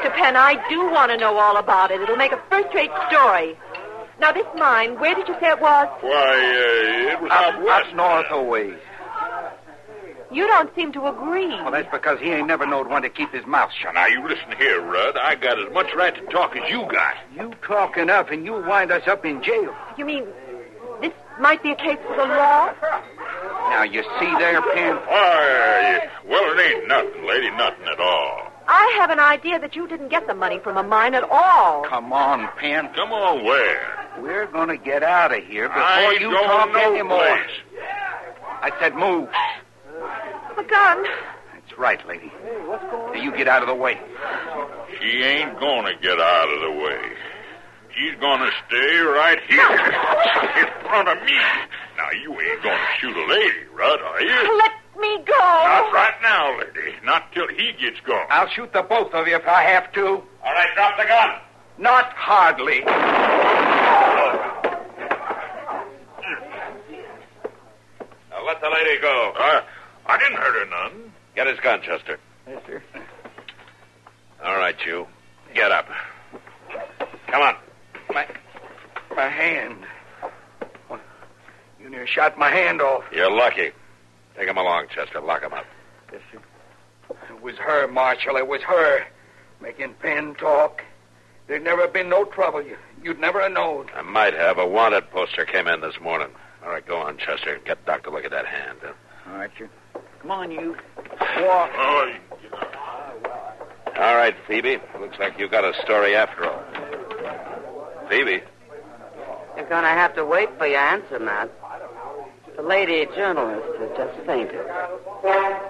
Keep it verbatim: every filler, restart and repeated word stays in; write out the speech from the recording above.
Mister Penn, I do want to know all about it. It'll make a first-rate story. Now, this mine, where did you say it was? Why, uh, it was out Up, west. up north a ways. You don't seem to agree. Well, that's because he ain't never knowed when to keep his mouth shut. Now, you listen here, Rudd. I got as much right to talk as you got. You talk enough and you'll wind us up in jail. You mean this might be a case for the law? Now, you see there, Penn? Why, well, it ain't nothing, lady, nothing at all. I have an idea that you didn't get the money from a mine at all. Come on, Penn. Come on, where? We're going to get out of here before I ain't you going talk no anymore. place. I said move. The gun. That's right, lady. Now, you get out of the way. She ain't gonna get out of the way. She's gonna stay right here in front of me. Now, you ain't gonna shoot a lady, Rudd, are you? Let me go. Not right now, lady. Not till he gets gone. I'll shoot the both of you if I have to. All right, drop the gun. Not hardly. Now, let the lady go. Uh, I didn't hurt her none. Get his gun, Chester. Yes, sir. All right, you. Get up. Come on. My, my hand. You near shot my hand off. You're lucky. Take him along, Chester. Lock him up. Yes, sir. It was her, Marshal. It was her. Making Penn talk. There'd never been no trouble. You, you'd never have known. I might have. A wanted poster came in this morning. All right, go on, Chester. Get Doc to look at that hand. Huh? All right, sir. Come on, you. Walk. Oh, you know. All right, Phoebe. Looks like you got a story after all. Phoebe. You're going to have to wait for your answer, Matt. The lady journalist has just fainted.